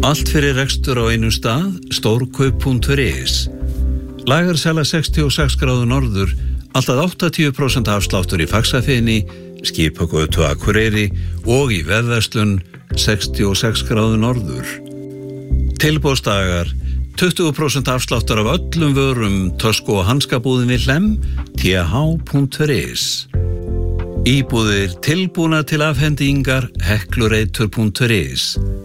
Allt fyrir rekstur á einum stað, stórkaup.is. Lagarsala 66 gráðu norður, alltaf 80% afsláttur í Faxafeni, Skipagötu Akureyri og í Veðverslun 66 gráðu norður. Tilboðsdagar, 20% afsláttur af öllum vörum, tösku og hanskabúðin við Hlemm, th.is. Íbúðir tilbúnar til afhendingar, heklureitur.is.